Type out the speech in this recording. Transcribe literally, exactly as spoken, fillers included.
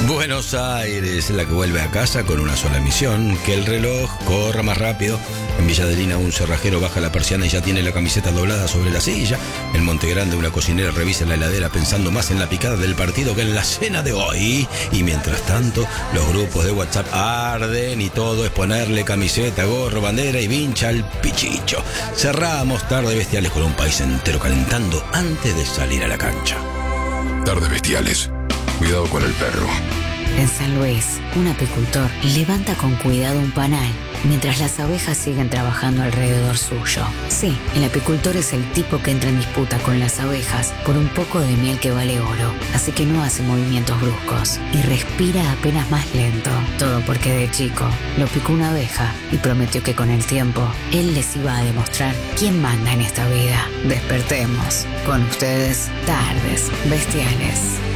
Buenos Aires, la que vuelve a casa con una sola misión: que el reloj corra más rápido. En Villa Adelina un cerrajero baja la persiana y ya tiene la camiseta doblada sobre la silla. En Monte Grande una cocinera revisa la heladera pensando más en la picada del partido que en la cena de hoy. Y mientras tanto, los grupos de WhatsApp arden y todo es ponerle camiseta, gorro, bandera y vincha al pichicho. Cerramos Tarde Bestiales con un país entero calentando antes de salir a la cancha. Tardes Bestiales. Cuidado con el perro. En San Luis, un apicultor levanta con cuidado un panal mientras las abejas siguen trabajando alrededor suyo. Sí, el apicultor es el tipo que entra en disputa con las abejas por un poco de miel que vale oro, así que no hace movimientos bruscos y respira apenas más lento. Todo porque de chico lo picó una abeja y prometió que con el tiempo él les iba a demostrar quién manda en esta vida. Despertemos. Con ustedes, Tardes Bestiales.